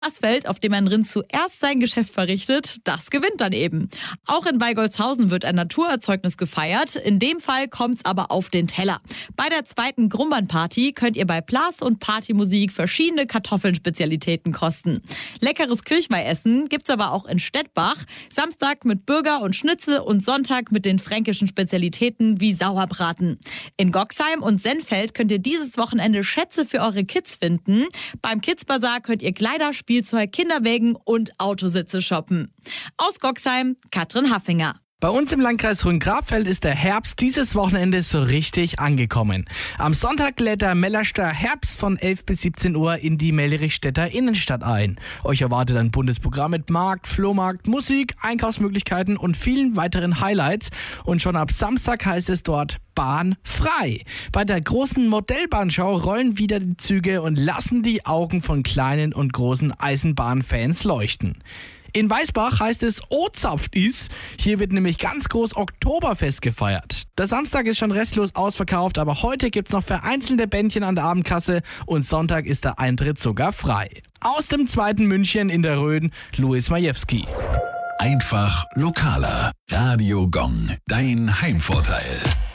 Das Feld, auf dem ein Rind zuerst sein Geschäft verrichtet, das gewinnt dann eben. Auch in Weigolzhausen wird ein Naturerzeugnis gefeiert. In dem Fall kommt's aber auf den Teller. Bei der zweiten Grumbern-Party könnt ihr bei Blas- und Partymusik verschiedene Kartoffelspezialitäten kosten. Leckeres Kirchweih-Essen gibt's aber auch in Stettbach. Samstag mit Burger und Schnitzel und Sonntag mit den fränkischen Spezialitäten wie Sauerbraten. In Goxheim und Sennfeld könnt ihr dieses Wochenende Schätze für eure Kids finden. Beim Kids-Bazar könnt ihr Kleider, Spielzeug, Kinderwägen und Autositze shoppen. Aus Goxheim, Katrin Haffinger. Bei uns im Landkreis Rhön-Grabfeld ist der Herbst dieses Wochenende so richtig angekommen. Am Sonntag lädt der Mellerster Herbst von 11 bis 17 Uhr in die Mellerichstädter Innenstadt ein. Euch erwartet ein buntes Programm mit Markt, Flohmarkt, Musik, Einkaufsmöglichkeiten und vielen weiteren Highlights. Und schon ab Samstag heißt es dort Bahn frei. Bei der großen Modellbahnschau rollen wieder die Züge und lassen die Augen von kleinen und großen Eisenbahnfans leuchten. In Weißbach heißt es O-Zapft is. Hier wird nämlich ganz groß Oktoberfest gefeiert. Der Samstag ist schon restlos ausverkauft, aber heute gibt's noch vereinzelte Bändchen an der Abendkasse und Sonntag ist der Eintritt sogar frei. Aus dem zweiten München in der Rhön, Louis Majewski. Einfach lokaler. Radio Gong, dein Heimvorteil.